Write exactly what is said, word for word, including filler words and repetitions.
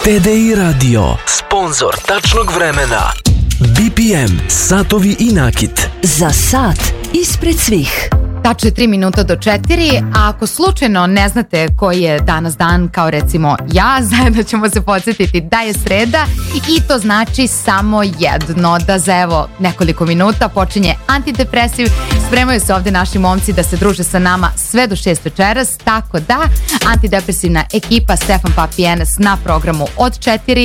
T D I Radio, sponzor tačnog vremena. B P M, satovi i nakit. Za sat ispred svih. Tačno je tri minuta do četiri, a ako slučajno ne znate koji je danas dan, kao recimo ja, zajedno ćemo se podsjetiti da je sreda i to znači samo jedno, da za evo nekoliko minuta počinje antidepresiv. Spremaju se ovde naši momci da se druže sa nama sve do šest večeras, tako da antidepresivna ekipa Stefan Papijenes na programu od četiri